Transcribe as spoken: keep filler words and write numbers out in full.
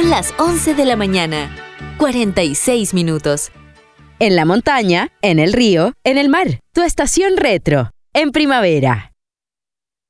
Son las once de la mañana, cuarenta y seis minutos. En la montaña, en el río, en el mar. Tu estación retro, en primavera.